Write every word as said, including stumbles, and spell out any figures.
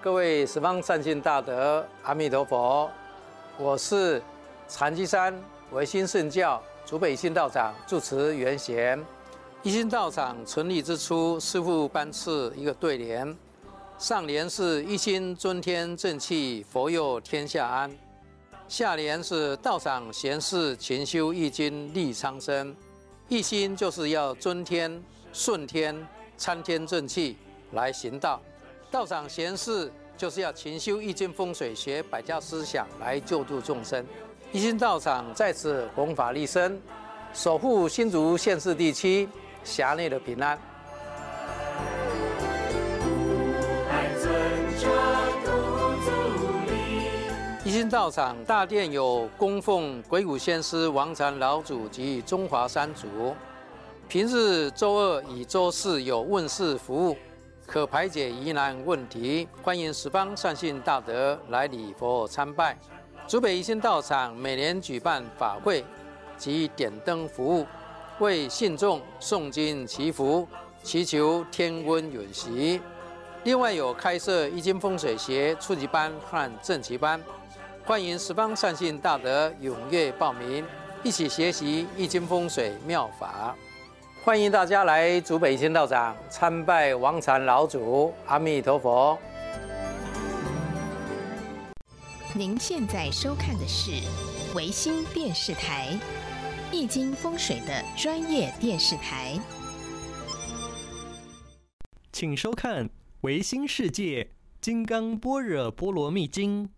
各位十方善信大德，阿弥陀佛！我是禅机山唯心圣教竹北一心道场住持圆贤。一心道场成立之初，师父颁赐一个对联，上联是一心尊天正气，佛佑天下安；下联是道场贤士勤修易经利苍生。一心就是要尊天顺天参天正气来行道，道场贤士就是要勤修易经风水学百家思想来救度众生。一心道场在此弘法利生，守护新竹县市地区辖内的平安。一心道场大殿有供奉鬼谷先师王禅老祖及中华三祖，平日周二与周四有问事服务，可排解疑难问题，欢迎十方善信大德来礼佛参拜。竹北一心道场每年举办法会及点灯服务，为信众诵经祈福，祈求天温允习。另外有开设易经风水学初级班和正级班，欢迎十方善信大德踊跃报名，一起学习易经风水妙法。欢迎大家来竹北一心道场参拜王禅老祖，阿弥陀佛。 您现在收看的是维新电视台易经风水的专业电视台， 请收看维新世界金刚般若波罗蜜经。